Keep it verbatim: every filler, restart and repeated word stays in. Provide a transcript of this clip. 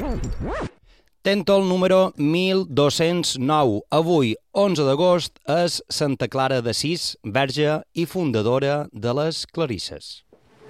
Tentol número mil dos-cents nou. Avui, onze d'agost, és Santa Clara d'Assís, verge i fundadora de les Clarisses.